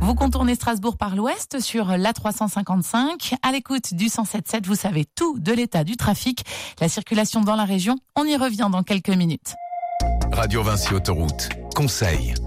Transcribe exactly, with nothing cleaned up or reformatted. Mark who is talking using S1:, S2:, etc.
S1: Vous contournez Strasbourg par l'ouest sur l'A trois cent cinquante-cinq. À l'écoute du cent sept sept, vous savez tout de l'état du trafic, la circulation dans la région. On y revient dans quelques minutes.
S2: Radio Vinci Autoroute. Conseil.